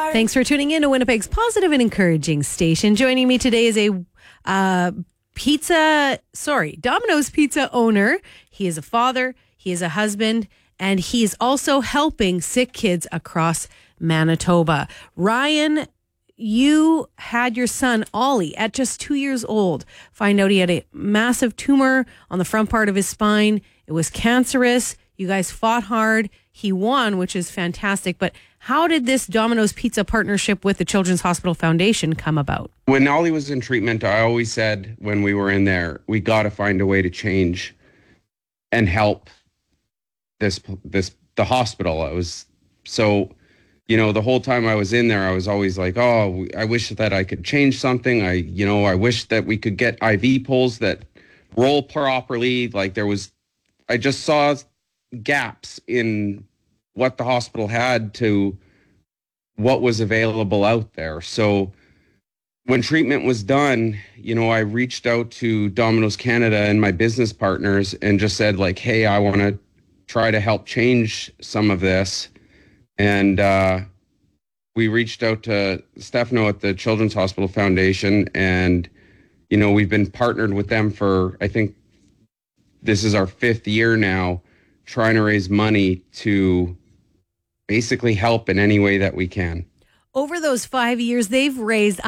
Thanks for tuning in to Winnipeg's positive and encouraging station. Joining me today is a Domino's Pizza owner. He is a father, he is a husband, and he is also helping sick kids across Manitoba. Ryan, you had your son, Ollie, at just 2 years old, find out he had a massive tumor on the front part of his spine. It was cancerous. You guys fought hard. He won, which is fantastic. But how did this Domino's Pizza partnership with the Children's Hospital Foundation come about? When Ollie was in treatment, I always said when we were in there, we got to find a way to change and help the hospital. I was so, the whole time I was in there, I was always like, oh, I wish that I could change something. I wish that we could get IV poles that roll properly. I just saw gaps in what the hospital had to what was available out there. So when treatment was done, I reached out to Domino's Canada and my business partners and just said hey, I want to try to help change some of this. And we reached out to Stefano at the Children's Hospital Foundation, and, we've been partnered with them for, I think this is our 5th year now, trying to raise money to basically help in any way that we can. Over those 5 years, they've raised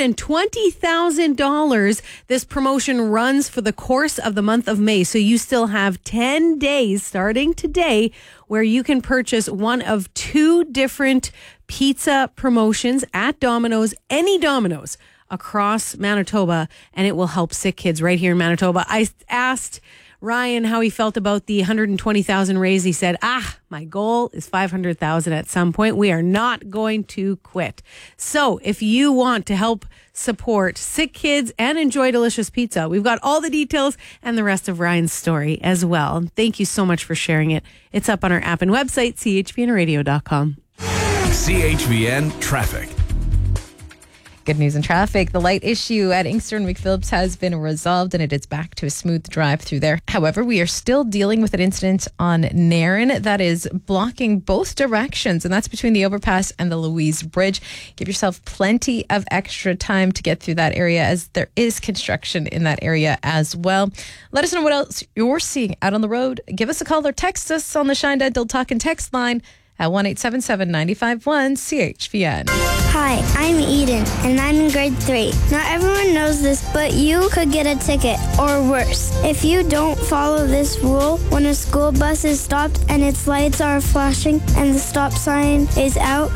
$120,000. This promotion runs for the course of the month of May. So you still have 10 days starting today where you can purchase one of 2 different pizza promotions at Domino's, any Domino's across Manitoba, and it will help sick kids right here in Manitoba. I asked Ryan how he felt about the $120,000 raise. He said, my goal is $500,000 at some point. We are not going to quit. So if you want to help support sick kids and enjoy delicious pizza, we've got all the details and the rest of Ryan's story as well. Thank you so much for sharing it. It's up on our app and website, chvnradio.com. CHVN Traffic. Good news in traffic. The light issue at Inkster and McPhillips has been resolved and it is back to a smooth drive through there. However, we are still dealing with an incident on Nairn that is blocking both directions, and that's between the overpass and the Louise Bridge. Give yourself plenty of extra time to get through that area as there is construction in that area as well. Let us know what else you're seeing out on the road. Give us a call or text us on the Shine Dental Talk and Text line at 1-877-951-CHVN. Hi, I'm Eden, and I'm in grade 3. Not everyone knows this, but you could get a ticket, or worse. If you don't follow this rule, when a school bus is stopped and its lights are flashing and the stop sign is out,